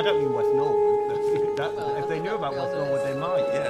I don't mean West Norwood. But Well, if they knew about we all West know Norwood, this. they might.